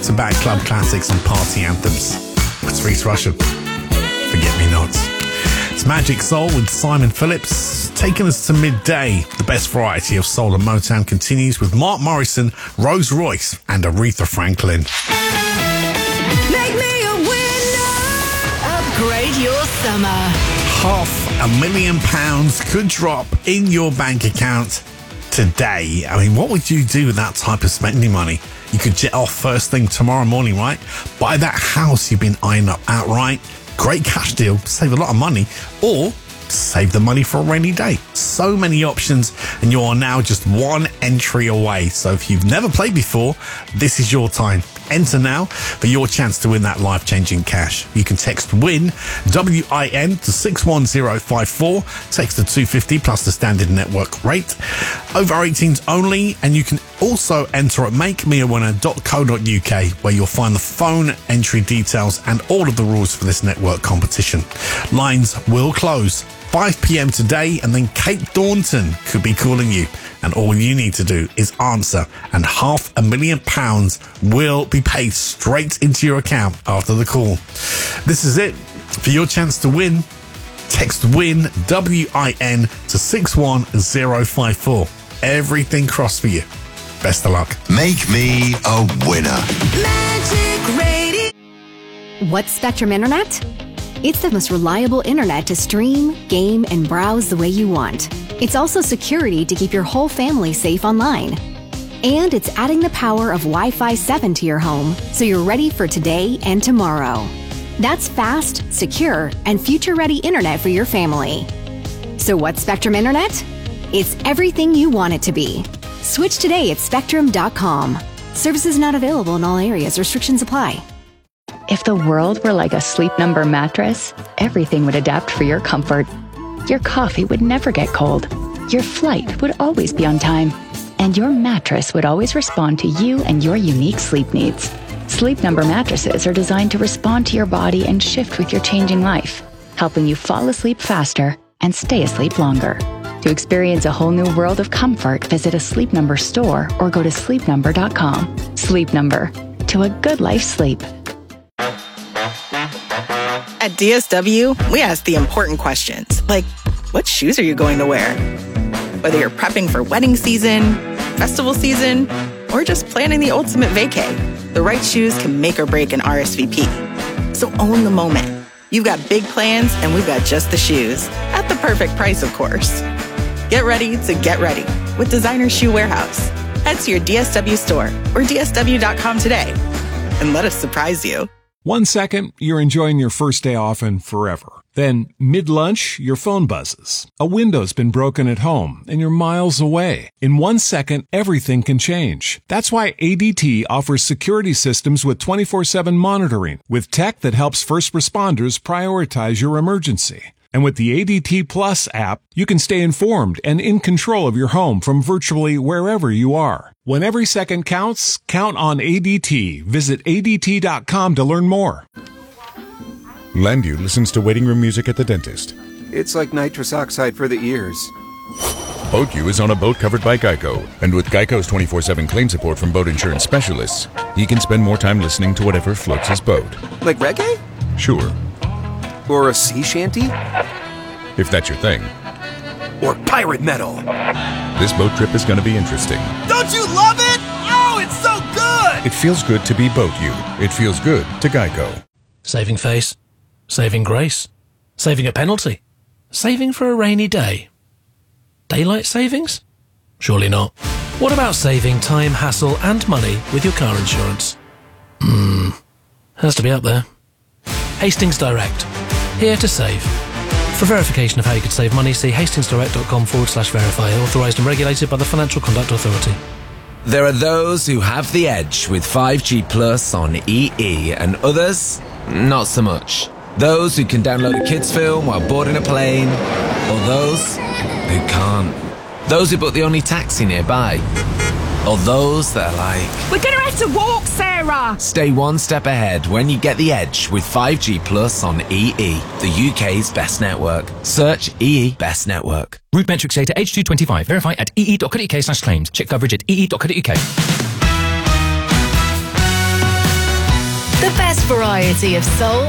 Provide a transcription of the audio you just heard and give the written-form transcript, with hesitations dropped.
It's about club classics and party anthems. It's Reese Rushen. Forget Me Nots. It's Magic Soul with Simon Phillips, taking us to midday. The best variety of soul and Motown continues with Mark Morrison, Rose Royce, and Aretha Franklin. Make me a winner. Upgrade your summer. £500,000 could drop in your bank account today. I mean, what would you do with that type of spending money? You could jet off first thing tomorrow morning, right? Buy that house you've been eyeing up outright. Great cash deal, save a lot of money, or save the money for a rainy day. So many options, and you are now just one entry away. So if you've never played before, this is your time. Enter now for your chance to win that life-changing cash. You can text WIN, W-I-N, to 61054. Text to 250 plus the standard network rate. Over 18s only, and you can also enter at makemeawinner.co.uk, where you'll find the phone entry details and all of the rules for this network competition. Lines will close 5 p.m. today, and then Kate Thornton could be calling you. And all you need to do is answer, and £500,000 will be paid straight into your account after the call. This is it. For your chance to win, text WIN, W-I-N, to 61054. Everything crossed for you. Best of luck. Make me a winner. Magic Radio. What's Spectrum Internet? It's the most reliable internet to stream, game, and browse the way you want. It's also security to keep your whole family safe online. And it's adding the power of Wi-Fi 7 to your home, so you're ready for today and tomorrow. That's fast, secure, and future-ready internet for your family. So what's Spectrum Internet? It's everything you want it to be. Switch today at Spectrum.com. Services not available in all areas. Restrictions apply. If the world were like a Sleep Number mattress, everything would adapt for your comfort. Your coffee would never get cold. Your flight would always be on time. And your mattress would always respond to you and your unique sleep needs. Sleep Number mattresses are designed to respond to your body and shift with your changing life, helping you fall asleep faster and stay asleep longer. To experience a whole new world of comfort, visit a Sleep Number store or go to sleepnumber.com. Sleep Number. To a good life sleep. At DSW, we ask the important questions, like, what shoes are you going to wear? Whether you're prepping for wedding season, festival season, or just planning the ultimate vacay, the right shoes can make or break an RSVP. So own the moment. You've got big plans, and we've got just the shoes, at the perfect price, of course. Get ready to get ready with Designer Shoe Warehouse. Head to your DSW store or DSW.com today, and let us surprise you. 1 second, you're enjoying your first day off and forever. Then, mid-lunch, your phone buzzes. A window's been broken at home, and you're miles away. In 1 second, everything can change. That's why ADT offers security systems with 24/7 monitoring, with tech that helps first responders prioritize your emergency. And with the ADT Plus app, you can stay informed and in control of your home from virtually wherever you are. When every second counts, count on ADT. Visit ADT.com to learn more. Landu listens to waiting room music at the dentist. It's like nitrous oxide for the ears. BoatU is on a boat covered by Geico. And with Geico's 24/7 claim support from boat insurance specialists, he can spend more time listening to whatever floats his boat. Like reggae? Sure. Or a sea shanty? If that's your thing. Or pirate metal? This boat trip is going to be interesting. Don't you love it? Oh, it's so good! It feels good to be BoatU. It feels good to Geico. Saving face. Saving grace. Saving a penalty. Saving for a rainy day. Daylight savings? Surely not. What about saving time, hassle and money with your car insurance? Has to be up there. Hastings Direct. Here to save. For verification of how you could save money, see hastingsdirect.com/verify. Authorised and regulated by the Financial Conduct Authority. There are those who have the edge with 5G Plus on EE, and others, not so much. Those who can download a kids' film while boarding a plane, or those who can't. Those who book the only taxi nearby, or those that are like, we're gonna have to walk, Sarah! Stay one step ahead when you get the edge with 5G Plus on EE, the UK's best network. Search EE Best Network. Route metrics data H225. Verify at ee.co.uk/claims. Check coverage at ee.co.uk. The best variety of soul,